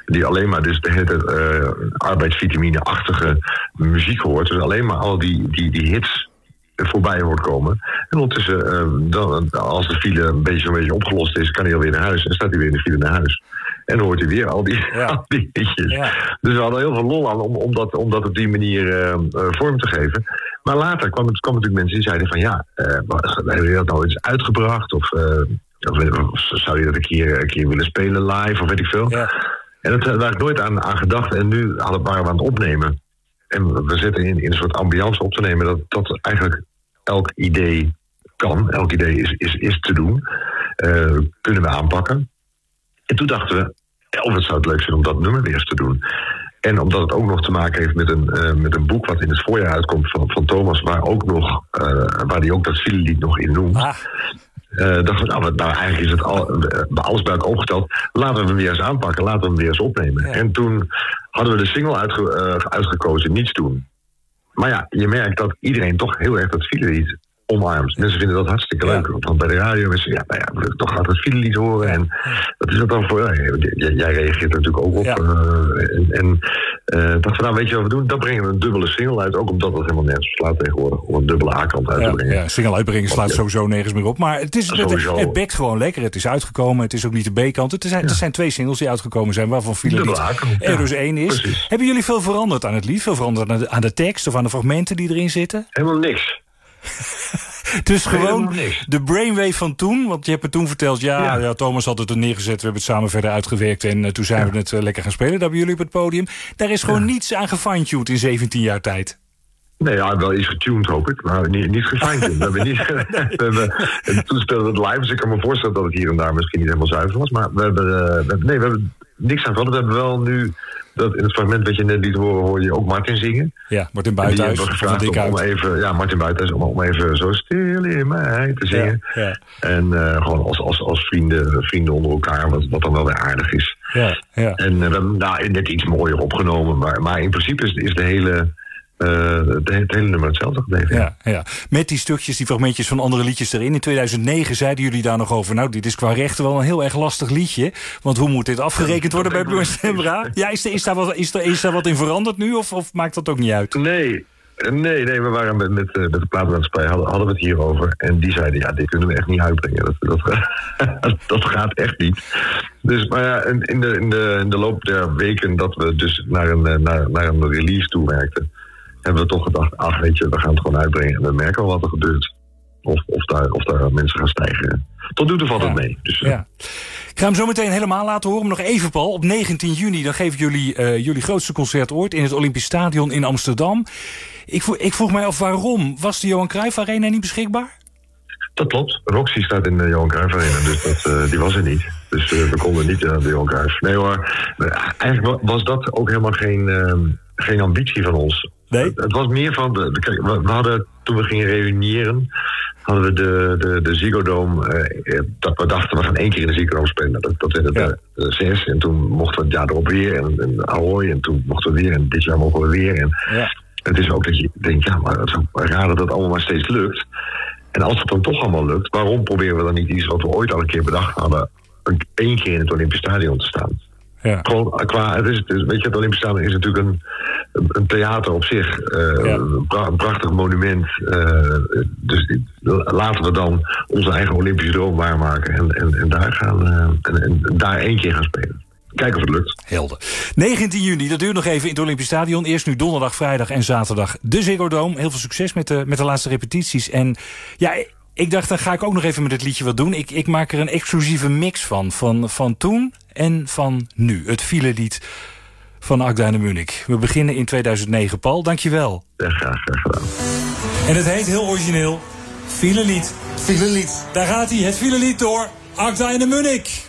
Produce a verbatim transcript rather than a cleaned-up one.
die alleen maar dus de hele uh, arbeidsvitamine-achtige muziek hoort. Dus alleen maar al die, die, die hits voorbij hoort komen. En ondertussen, uh, dan, als de file een beetje, een beetje opgelost is, kan hij alweer naar huis. En staat hij weer in de file naar huis. En dan hoort hij weer al die, ja. al die liedjes. Ja. Dus we hadden heel veel lol aan om, om, dat, om dat op die manier uh, uh, vorm te geven. Maar later kwamen kwam natuurlijk mensen die zeiden van ja, uh, hebben jullie dat nou eens uitgebracht? Of, uh, of, of zou je dat een keer, een keer willen spelen live? Of weet ik veel. Ja. En dat, daar had ik nooit aan, aan gedacht. En nu hadden, waren we aan het opnemen. En we zitten in, in een soort ambiance op te nemen dat, dat eigenlijk elk idee kan. Elk idee is, is, is te doen. Uh, kunnen we aanpakken. En toen dachten we, of het zou het leuk zijn om dat nummer weer eens te doen. En omdat het ook nog te maken heeft met een, uh, met een boek wat in het voorjaar uitkomt van, van Thomas, waar ook nog, uh, waar die ook dat filelied nog in noemt. Ah. Uh, dachten we, nou, nou, eigenlijk is het al, uh, alles bij elkaar opgeteld. Laten we hem weer eens aanpakken, laten we hem weer eens opnemen. Ja. En toen hadden we de single uitge, uh, uitgekozen, Niets doen. Maar ja, je merkt dat iedereen toch heel erg dat filelied omarmt. Mensen vinden dat hartstikke leuk. Ja. Want bij de radio mensen, ja, nou ja, toch gaat het filelied horen. En dat is het dan voor. Ja, jij, jij reageert er natuurlijk ook op. Ja. Uh, en en uh, dacht van, nou, weet je wat we doen? Dan brengen we een dubbele single uit. Ook omdat dat helemaal nergens slaat tegenwoordig. Om een dubbele A-kant uit te brengen. Ja, ja, single uitbrengen slaat sowieso nergens meer op. Maar het, is, het, het bekt gewoon lekker. Het is uitgekomen. Het is ook niet de B-kant. Het zijn, ja. Er zijn twee singles die uitgekomen zijn. Waarvan filelied er dus één is. Precies. Hebben jullie veel veranderd aan het lied? Veel veranderd aan de, aan de tekst of aan de fragmenten die erin zitten? Helemaal niks. Dus gewoon de brainwave van toen. Want je hebt het toen verteld, ja, ja. ja Thomas had het er neergezet. We hebben het samen verder uitgewerkt. En uh, toen zijn ja. we het uh, lekker gaan spelen. Daar hebben jullie op het podium. Daar is gewoon ja. niets aan gefine-tuned in zeventien jaar tijd. Nee, ja, wel iets getuned hoop ik. Maar niet, niet gefine-tuned. we hebben niet, we hebben, en toen speelden we het live. Dus ik kan me voorstellen dat het hier en daar misschien niet helemaal zuiver was. Maar we hebben, uh, we hebben nee, we hebben niks aan veranderd. We hebben wel nu... Dat in het fragment wat je net liet horen, hoor je ook Martin zingen. Ja, Martin Buitenhuis. Die gevraagd om, om even, ja, Martin Buitenhuis, om, om even zo stil in mij te zingen. Ja, ja. En uh, gewoon als, als, als vrienden, vrienden onder elkaar, wat, wat dan wel weer aardig is. Ja, ja. En uh, we hebben nou, net iets mooier opgenomen, maar, maar in principe is, is de hele... Uh, het hele nummer hetzelfde gebleven. Ja, ja. Met die stukjes, die fragmentjes van andere liedjes erin. In tweeduizend negen zeiden jullie daar nog over... nou, dit is qua rechten wel een heel erg lastig liedje. Want hoe moet dit afgerekend worden bij Björn Stemra? Ja, is, er, is, daar wat, is, er, is daar wat in veranderd nu? Of, of maakt dat ook niet uit? Nee, nee, nee we waren met, met, met de platenmaatschappij hadden, hadden we het hierover. En die zeiden, ja, dit kunnen we echt niet uitbrengen. Dat, dat, dat gaat echt niet. Dus, maar ja, in de, in, de, in de loop der weken dat we dus naar een, naar, naar een release toe werkten... hebben we toch gedacht, ach weet je, we gaan het gewoon uitbrengen... en we merken wel wat er gebeurt. Of, of, daar, of daar mensen gaan stijgen. Tot nu toe valt het ja. mee. Dus, ja. Ik ga hem zo meteen helemaal laten horen. Maar nog even, Paul. Op negentien juni dan geven jullie uh, jullie grootste concert ooit... in het Olympisch Stadion in Amsterdam. Ik vroeg, ik vroeg mij af waarom. Was de Johan Cruijff Arena niet beschikbaar? Dat klopt. Roxy staat in de Johan Cruijff Arena, dus dat, uh, die was er niet. Dus uh, we konden niet naar uh, de Johan Cruijff. Nee hoor, eigenlijk was dat ook helemaal geen, uh, geen ambitie van ons... Nee? Het was meer van, de, de, kijk, we, we hadden toen we gingen reuniëren, hadden we de, de, de Ziggo Dome, eh, dat we dachten we gaan één keer in de Ziggo Dome spelen. Dat, dat werd ja. de, de zes en toen mochten we het jaar erop weer en, en Ahoy en toen mochten we weer en dit jaar mogen we weer. En ja. het is ook dat je denkt, ja, maar het is ook raar dat het allemaal maar steeds lukt. En als het dan toch allemaal lukt, waarom proberen we dan niet iets wat we ooit al een keer bedacht hadden, een, één keer in het Olympisch Stadion te staan? Ja. Gewoon qua, het is, weet je, het Olympisch Stadion is natuurlijk een, een theater op zich. Uh, ja. een, pra, een prachtig monument. Uh, dus laten we dan onze eigen Olympische droom waarmaken. En, en, en, daar, gaan, uh, en, en daar één keer gaan spelen. Kijken of het lukt. Helder. negentien juni, dat duurt nog even in het Olympisch Stadion. Eerst nu donderdag, vrijdag en zaterdag de Ziggo Dome. Heel veel succes met de, met de laatste repetities. En ja... Ik dacht, dan ga ik ook nog even met het liedje wat doen. Ik, ik maak er een exclusieve mix van. Van, van toen en van nu. Het filelied van Agda en de Munich. We beginnen in tweeduizend negen. Paul, dankjewel. Ja, graag, graag gedaan. En het heet heel origineel. Filelied. Filelied. Daar gaat hij, het filelied door Agda en de Munich.